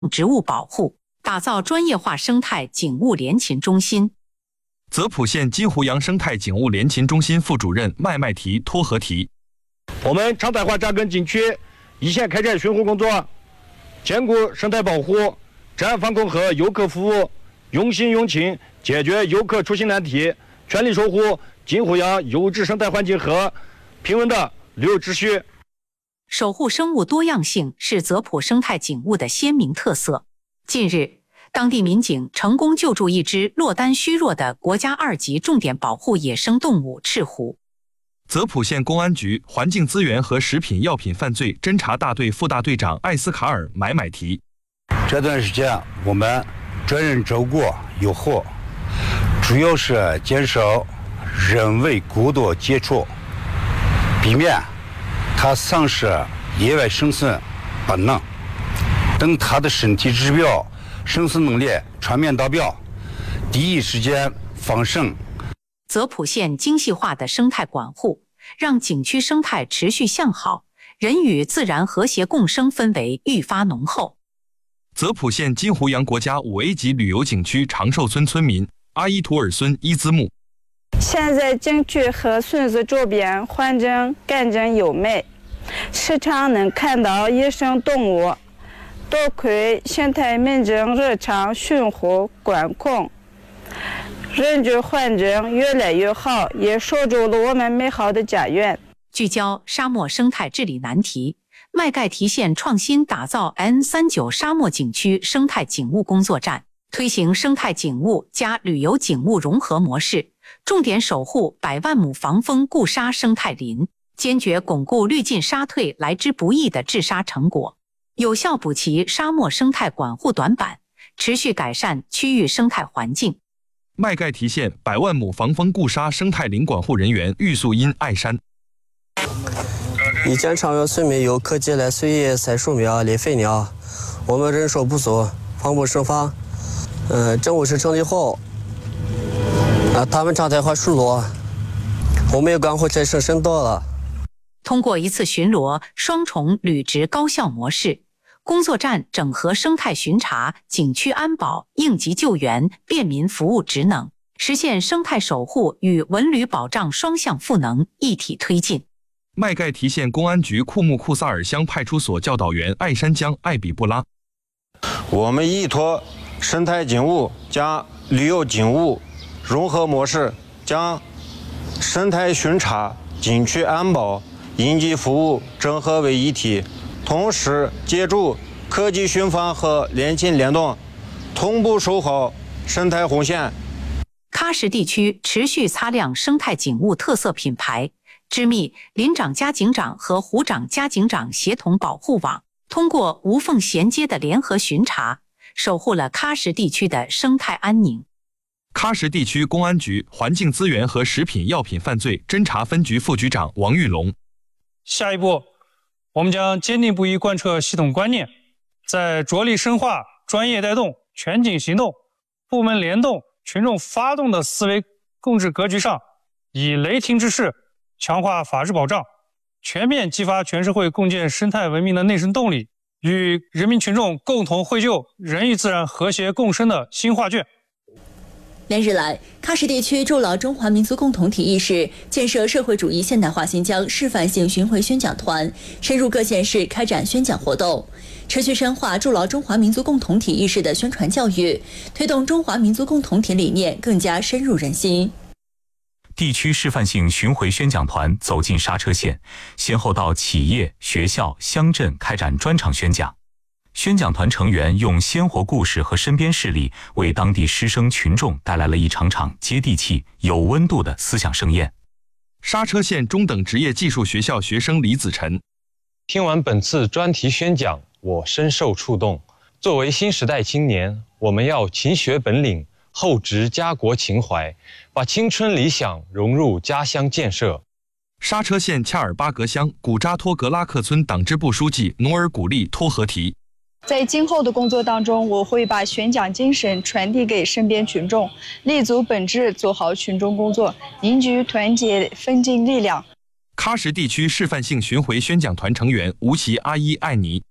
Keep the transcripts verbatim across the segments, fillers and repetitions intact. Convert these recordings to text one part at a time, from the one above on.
植物保护，打造专业化生态景物联勤中心。 泽普县金湖洋生态景物联勤中心副主任麦麦提托合提， 我们常态化扎根景区，一线开展巡护工作，兼顾生态保护、治安防控和游客服务，用心用情解决游客出行难题，全力守护金湖洋优质生态环境和平稳的旅游秩序。 守护生物多样性是泽普生态景物的鲜明特色。近日，当地民警成功救助一只落单虚弱的国家二级重点保护野生动物赤狐。 泽普县公安局环境资源和食品药品犯罪侦查大队副大队长艾斯卡尔买买提， 这段时间我们专人照顾有后，主要是减少人为过多接触，避免它丧失野外生存本能。等它的身体指标、生存能力全面达标，第一时间放生。 泽普县精细化的生态管护，让景区生态持续向好，人与自然和谐共生氛围愈发浓厚。 泽普县金湖洋国家五 A 级旅游景区长寿村村民阿依图尔孙伊兹木， 现在景区和村子周边环境干净优美，时常能看到野生动物，多亏生态民警日常巡护管控，人居环境越来越好，也守住了我们美好的家园。 聚焦沙漠生态治理难题，麦盖提县创新打造 N 三十九 沙漠景区生态景物工作站，推行生态景物加旅游景物融合模式，重点守护百万亩防风固沙生态林，坚决巩固绿尽沙退来之不易的治沙成果，有效补齐沙漠生态管护短板，持续改善区域生态环境。 麦盖提县百万亩防风固沙生态林管护人员玉素因爱山， 以前常有村民游客进来随意采树苗、理废鸟，我们人手不足，防不胜防。呃，政务室成立后，啊，他们常态化巡逻，我们也管护产生深度了。 通过一次巡逻，双重履职高效模式，工作站整合生态巡查、景区安保、应急救援、便民服务职能，实现生态守护与文旅保障双向赋能一体推进。 麦盖提县公安局库木库萨尔乡派出所教导员艾山江艾比布拉， 我们依托生态景物加旅游景物融合模式，将生态巡查、景区安保、应急服务整合为一体，同时借助科技巡防和联勤联动，同步守好生态红线。 喀什地区持续擦亮生态景物特色品牌，织密林长加警长和湖长加警长协同保护网，通过无缝衔接的联合巡查，守护了喀什地区的生态安宁。 喀什地区公安局环境资源和食品药品犯罪侦查分局副局长王玉龙， 下一步，我们将坚定不移贯彻系统观念，在着力深化专业带动、全警行动、部门联动、群众发动的思维共治格局上，以雷霆之势强化法治保障，全面激发全社会共建生态文明的内生动力，与人民群众共同绘就人与自然和谐共生的新画卷。 连日来，喀什地区筑牢中华民族共同体意识，建设社会主义现代化新疆示范性巡回宣讲团深入各县市开展宣讲活动，持续深化筑牢中华民族共同体意识的宣传教育，推动中华民族共同体理念更加深入人心。 地区示范性巡回宣讲团走进刹车县，先后到企业、学校、乡镇开展专场宣讲。宣讲团成员用鲜活故事和身边事例，为当地师生群众带来了一场场接地气、有温度的思想盛宴。 刹车县中等职业技术学校学生李子晨， 听完本次专题宣讲，我深受触动。作为新时代青年，我们要勤学本领，厚植家国情怀，把青春理想融入家乡建设。 刹车县恰尔巴格乡古扎托格拉克村党支部书记努尔古力托合提， 在今后的工作当中，我会把宣讲精神传递给身边群众，立足本质，做好群众工作，凝聚团结奋进力量。 喀什地区示范性巡回宣讲团成员吴奇阿依艾尼，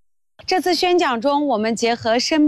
这次宣讲中，我们结合身